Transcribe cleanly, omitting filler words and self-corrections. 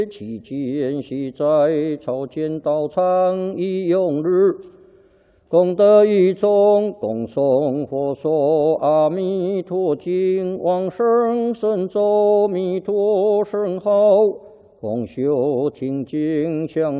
期间系在草间道场一用日，功德一众，共诵佛说阿弥陀经，往生神咒弥陀圣号，共修清净相。